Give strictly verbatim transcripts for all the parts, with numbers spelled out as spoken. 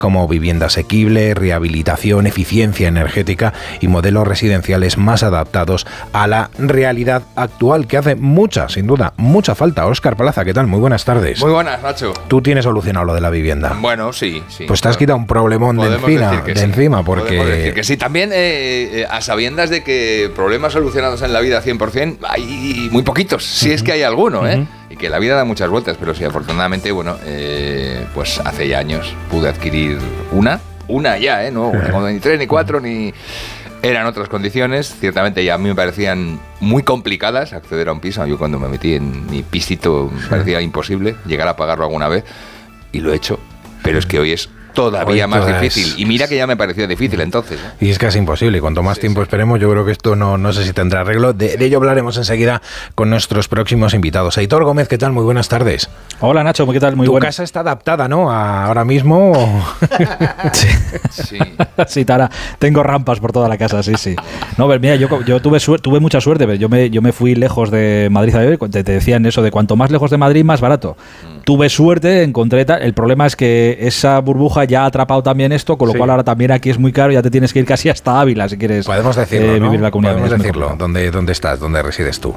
como vivienda asequible, rehabilitación, eficiencia energética y modelos residenciales más adaptados a la realidad actual, que hace mucha, sin duda, mucha falta. Óscar Plaza, ¿qué tal? Muy buenas tardes. Muy buenas, Nacho. Tú tienes solucionado lo de la vivienda. Bueno, sí, sí. Pues te has quitado un problemón de encima, de sí. encima, porque... Podemos decir que sí. También, eh, a sabiendas de que problemas solucionados en la vida cien por ciento hay muy poquitos, si uh-huh. es que hay alguno, ¿eh? Uh-huh. Y que la vida da muchas vueltas, pero sí, afortunadamente, bueno, eh, pues hace ya años pude adquirir una, una ya, ¿eh? No, no ni tres, ni cuatro, ni... Eran otras condiciones, ciertamente ya a mí me parecían muy complicadas acceder a un piso. Yo cuando me metí en mi pisito me parecía imposible llegar a pagarlo alguna vez, y lo he hecho, pero es que hoy es todavía más difícil. Y mira que ya me pareció difícil entonces, ¿eh? Y es casi imposible. Y cuanto más sí, tiempo sí. esperemos, yo creo que esto no, no sé si tendrá arreglo. De, de ello hablaremos enseguida con nuestros próximos invitados. Aitor Gómez, ¿qué tal? Muy buenas tardes. Hola, Nacho, ¿qué tal? Muy Tu buena. casa está adaptada, ¿no? A ahora mismo. sí. Sí. sí, Tara, tengo rampas por toda la casa, sí, sí. No, pero mira, yo, yo tuve suer- tuve mucha suerte, pero yo me, yo me fui lejos de Madrid a vivir. Te, te decían eso de cuanto más lejos de Madrid, más barato. Mm. Tuve suerte, encontré... Ta- el problema es que esa burbuja ya ha atrapado también esto, con lo sí. cual ahora también aquí es muy caro, ya te tienes que ir casi hasta Ávila si quieres Podemos decirlo, eh, ¿no? vivir en la comunidad. Podemos decirlo. ¿Dónde, ¿Dónde estás? ¿Dónde resides tú?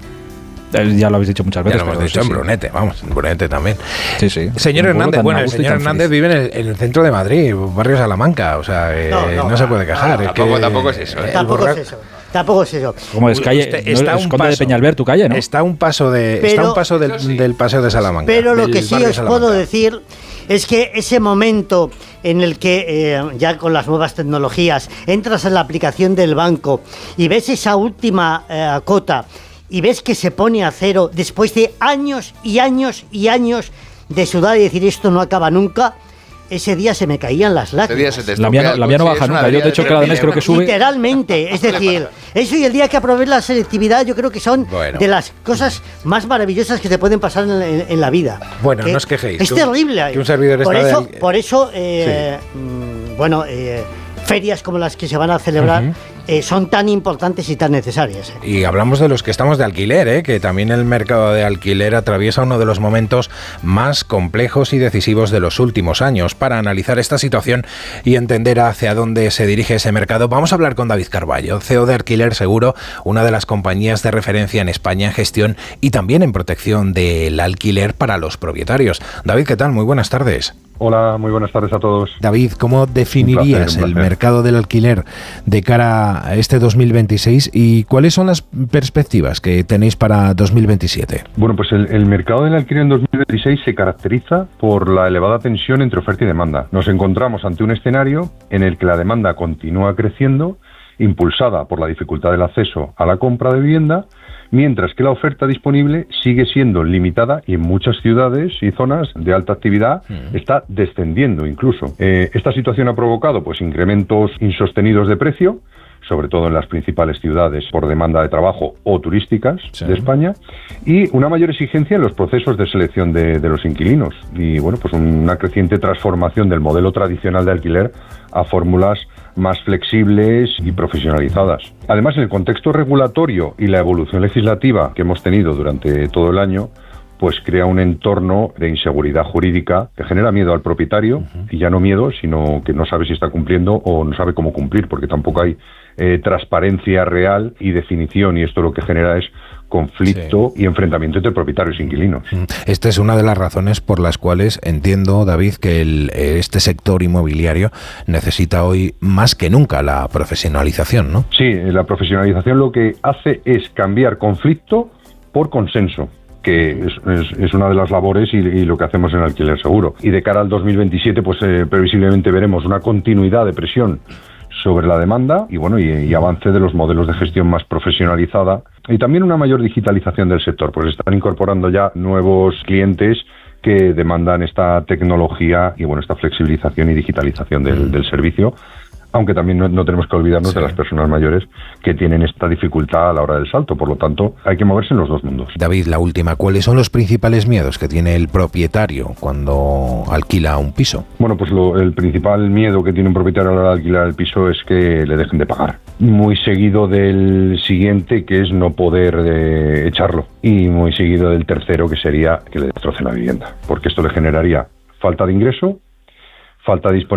Eh, ya lo habéis dicho muchas veces. Ya lo hemos dicho sí, en Brunete, sí. vamos, en Brunete también. Sí, sí. Señor Hernández, bueno, el señor Hernández feliz. vive en el, en el centro de Madrid, barrio Salamanca, o sea, eh, no, no, no se puede quejar. No, es tampoco, que, tampoco es eso, ¿eh? Tampoco es eso. Tampoco es eso. Como es calle, Usted, no, está es un Conde paso, de Peñalver, tu calle, ¿no? Está un paso de, pero, está un paso del, sí. del paseo de Salamanca. Pero lo que sí os puedo decir es que ese momento en el que eh, ya con las nuevas tecnologías entras en la aplicación del banco y ves esa última eh, cota y ves que se pone a cero después de años y años y años de sudar y decir esto no acaba nunca, ese día se me caían las lágrimas. Se la mía no, la mía no baja nunca. Yo de hecho cada mes creo que sube. Literalmente, es decir, eso y el día que aprobé la selectividad yo creo que son bueno. de las cosas más maravillosas que te pueden pasar en, en, en la vida. Bueno, que no os quejéis. Es que terrible. Un, que un servidor por, está eso, del... por eso, eh, sí. mmm, bueno, eh, ferias como las que se van a celebrar uh-huh. eh, son tan importantes y tan necesarias. ¿eh? Y hablamos de los que estamos de alquiler, ¿eh? Que también el mercado de alquiler atraviesa uno de los momentos más complejos y decisivos de los últimos años. Para analizar esta situación y entender hacia dónde se dirige ese mercado, vamos a hablar con David Carballo, C E O de Alquiler Seguro, una de las compañías de referencia en España en gestión y también en protección del alquiler para los propietarios. David, ¿qué tal? Muy buenas tardes. Hola, muy buenas tardes a todos. David, ¿cómo definirías el mercado del alquiler de cara a este dos mil veintiséis y cuáles son las perspectivas que tenéis para dos mil veintisiete? Bueno, pues el, el mercado del alquiler en dos mil veintiséis se caracteriza por la elevada tensión entre oferta y demanda. Nos encontramos ante un escenario en el que la demanda continúa creciendo, impulsada por la dificultad del acceso a la compra de vivienda, mientras que la oferta disponible sigue siendo limitada y en muchas ciudades y zonas de alta actividad uh-huh. está descendiendo incluso. Eh, esta situación ha provocado pues incrementos insostenidos de precio, sobre todo en las principales ciudades por demanda de trabajo o turísticas sí. de España, y una mayor exigencia en los procesos de selección de, de los inquilinos y bueno, pues una creciente transformación del modelo tradicional de alquiler a fórmulas más flexibles y profesionalizadas. Además, en el contexto regulatorio y la evolución legislativa que hemos tenido durante todo el año, pues crea un entorno de inseguridad jurídica que genera miedo al propietario, uh-huh. y ya no miedo, sino que no sabe si está cumpliendo o no sabe cómo cumplir, porque tampoco hay eh, transparencia real y definición, y esto lo que genera es conflicto sí. y enfrentamiento entre propietarios e inquilinos. Esta es una de las razones por las cuales entiendo, David, que el, este sector inmobiliario necesita hoy más que nunca la profesionalización, ¿no? Sí, la profesionalización lo que hace es cambiar conflicto por consenso, que es, es, es una de las labores y, y lo que hacemos en Alquiler Seguro. Y de cara al dos mil veintisiete, pues eh, previsiblemente veremos una continuidad de presión sobre la demanda y bueno y, y avance de los modelos de gestión más profesionalizada y también una mayor digitalización del sector, pues están incorporando ya nuevos clientes que demandan esta tecnología y bueno esta flexibilización y digitalización del, del servicio, aunque también no, no tenemos que olvidarnos sí. de las personas mayores que tienen esta dificultad a la hora del salto, por lo tanto hay que moverse en los dos mundos. David, la última, ¿cuáles son los principales miedos que tiene el propietario cuando alquila un piso? Bueno, pues lo, el principal miedo que tiene un propietario a la hora de alquilar el piso es que le dejen de pagar, muy seguido del siguiente, que es no poder eh, echarlo, y muy seguido del tercero, que sería que le destrocen la vivienda, porque esto le generaría falta de ingreso, falta de disponibilidad